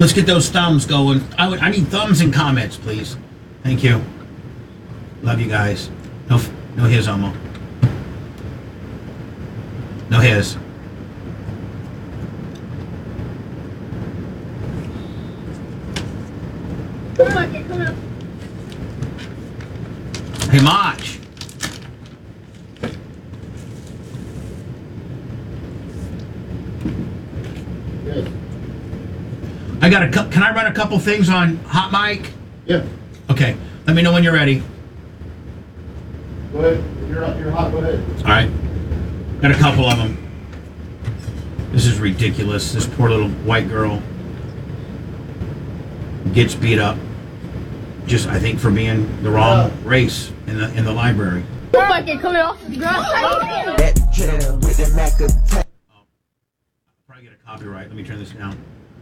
Let's get those thumbs going. I need thumbs and comments, please. Thank you. Love you guys. No his, Elmo. No his. Hey, Mach. Good. I got can I run a couple things on Hot Mic? Yeah. Okay. Let me know when you're ready. Go ahead. If you're hot, go ahead. All right. Got a couple of them. This is ridiculous. This poor little white girl gets beat up. Just, I think, for being the wrong race in the library. Fucking clear off the Probably get a copyright. Let me turn this down.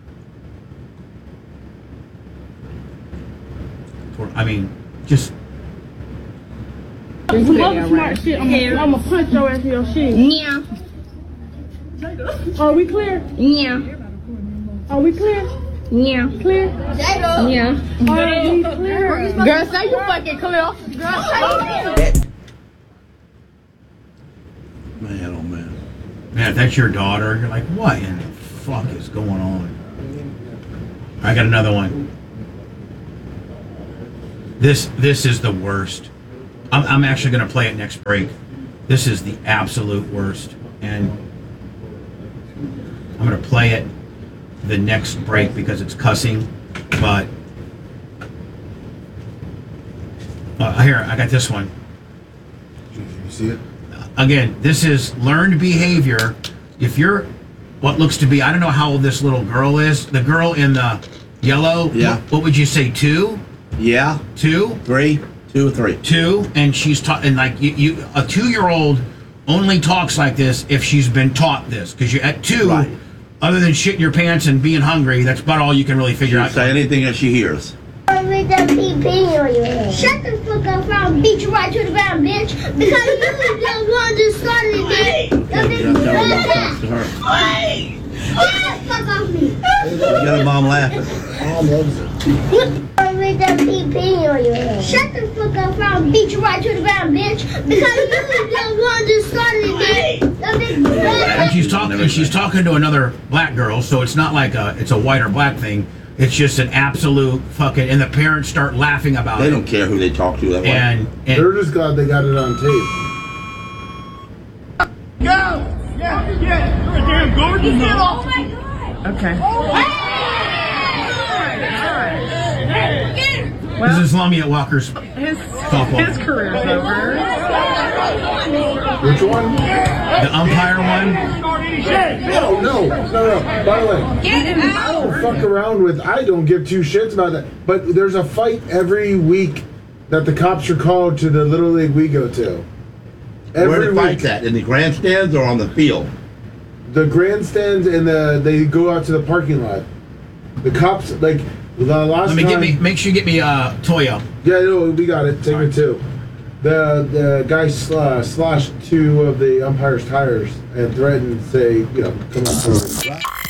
I mean, just. Some other smart shit. I'm gonna punch your ass in your shit. Yeah. Are we clear? Yeah. Are we clear? Yeah. Clear? Yeah. Are we clear? Girl, say you fucking clear off. Girl, say Man, oh man. Man, if that's your daughter, you're like, what in the fuck is going on? I got another one. This is the worst. I'm actually going to play it next break. This is the absolute worst. And I'm going to play it the next break because it's cussing. But here, I got this one. You see it? Again, this is learned behavior. If you're what looks to be, I don't know how old this little girl is. The girl in the yellow, Yeah. what would you say, 2? Yeah. 2? 3, 2 or 3. 2, and she's taught, and like you a 2-year-old only talks like this if she's been taught this, because you're at 2, Right. other than shitting your pants and being hungry, that's about all you can really figure She'll out. say anything that she hears. With the pee on your head. Shut the fuck up, I'll beat you right to the ground, bitch. Because you was the one that started it, bitch. To her. Get the fuck off me. You got her mom laughing. Mom loves it. With the pee on your head. Shut the fuck up, I'll beat you right to the ground, bitch. Because you was the one that started it, bitch. And she's talking to another black girl, so it's not like it's a white or black thing. It's just an absolute fucking, and the parents start laughing about They it. don't care who they talk to that way. And They're just glad they got it on tape. Yeah, you're a damn gorgeous. Oh my god. Okay. this is Lamia Walker's His softball. career's over. Which one? The umpire one. No. By the way, I don't fuck around with. I don't give two shits about that. But there's a fight every week that the cops are called to the little league we go to. Where Every the week, fight's at? In the grandstands or on the field? the grandstands and they go out to the parking lot. The cops like the last time. Make sure you get me Toyo. Yeah, no, we got it. Take it too. The guy slashed 2 of the umpire's tires and threatened to say, come on forward.